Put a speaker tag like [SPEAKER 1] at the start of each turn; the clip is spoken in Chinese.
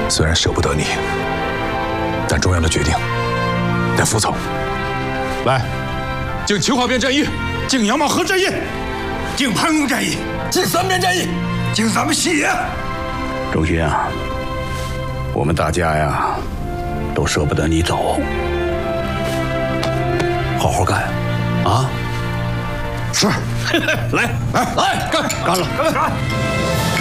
[SPEAKER 1] 虽然舍不得你，但中央的决定得服从。来，敬秦化边战役，
[SPEAKER 2] 敬杨茂河战役，
[SPEAKER 3] 敬潘公战役，
[SPEAKER 2] 敬三边战役，
[SPEAKER 3] 敬咱们西野。
[SPEAKER 4] 周勋啊，我们大家呀，都舍不得你走，好好干，啊！
[SPEAKER 2] 是，
[SPEAKER 4] 来，
[SPEAKER 2] 干了，干了。